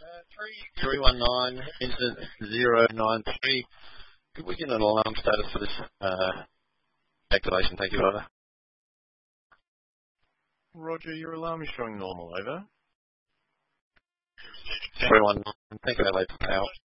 319, incident 093. Could we get an alarm status for this activation? Thank you, over. Roger, your alarm is showing normal, over. 319, thank you, Adelaide Power.